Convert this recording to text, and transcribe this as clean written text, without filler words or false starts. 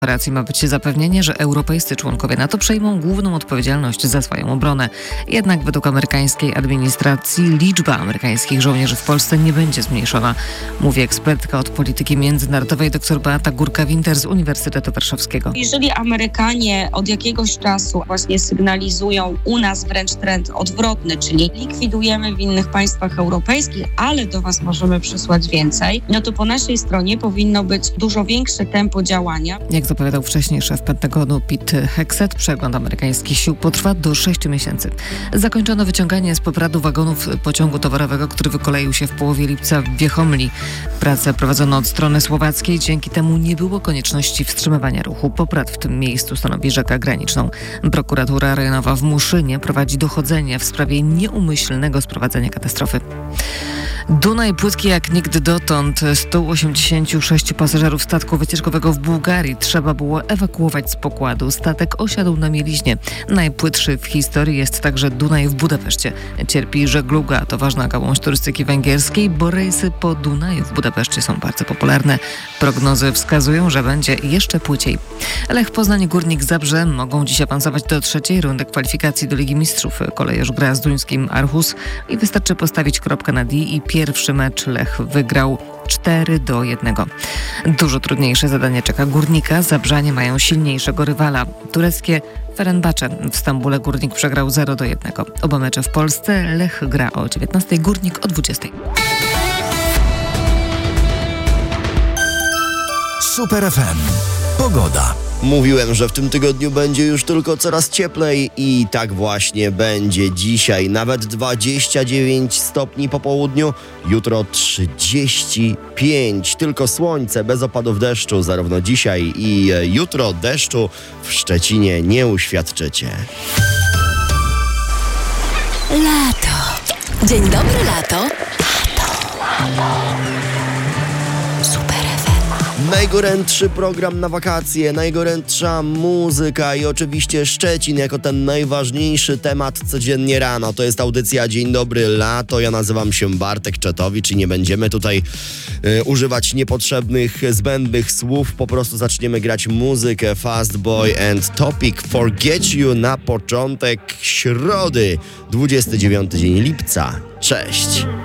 Operacji ma być zapewnienie, że europejscy członkowie NATO przejmą główną odpowiedzialność za swoją obronę. Jednak według amerykańskiej administracji liczba amerykańskich żołnierzy w Polsce nie będzie zmniejszona, mówi ekspertka od polityki międzynarodowej dr Beata Górka-Winter z Uniwersytetu Warszawskiego. Jeżeli Amerykanie od jakiegoś czasu właśnie sygnalizują u nas wręcz trend odwrotny, czyli likwidujemy w innych państwach europejskich, ale do was możemy przysłać więcej, no to po naszej stronie powinno być dużo większe tempo działania. Jak zapowiadał wcześniej szef Pentagonu Pete Hegseth, przegląd amerykańskich sił potrwa do 6 miesięcy. Zakończono wyciąganie z popradu wagonów pociągu towarowego, który wykoleił się w połowie lipca w Wiechomli. Pracę prowadzono od strony słowackiej, dzięki temu nie było konieczności wstrzymywania ruchu. Poprad w tym miejscu stanowi rzekę graniczną. Prokuratura rejonowa w Muszynie prowadzi dochodzenie w sprawie nieumyślnego sprowadzenia katastrofy. Dunaj płytki jak nigdy dotąd. 186 pasażerów statku wycieczkowego w Bułgarii trzeba było ewakuować z pokładu. Statek osiadł na mieliźnie. Najpłytszy w historii jest także Dunaj w Budapeszcie. Cierpi żegluga, to ważna gałąź turystyki węgierskiej, bo rejsy po Dunaju w Budapeszcie są bardzo popularne. Prognozy wskazują, że będzie jeszcze płyciej. Lech Poznań, Górnik Zabrze mogą dziś awansować do trzeciej rundy kwalifikacji do Ligi Mistrzów. Kolejorz gra z duńskim Aarhus i wystarczy postawić kropkę nad i pierwszy mecz Lech wygrał 4-1. Dużo trudniejsze zadanie czeka Górnika. Zabrzanie mają silniejszego rywala. Tureckie Fenerbahce. W Stambule Górnik przegrał 0-1. Oba mecze w Polsce. Lech gra o 19, Górnik o 20. Super FM. Pogoda. Mówiłem, że w tym tygodniu będzie już tylko coraz cieplej i tak właśnie będzie dzisiaj. Nawet 29 stopni po południu, jutro 35. Tylko słońce, bez opadów deszczu, zarówno dzisiaj i jutro deszczu w Szczecinie nie uświadczycie. Lato. Dzień dobry, lato. Najgorętszy program na wakacje, najgorętsza muzyka i oczywiście Szczecin jako ten najważniejszy temat codziennie rano. To jest audycja Dzień Dobry Lato. Ja nazywam się Bartek Czetowicz i nie będziemy tutaj używać niepotrzebnych, zbędnych słów. Po prostu zaczniemy grać muzykę. Fast Boy and Topic Forget You na początek środy, 29 dzień lipca. Cześć!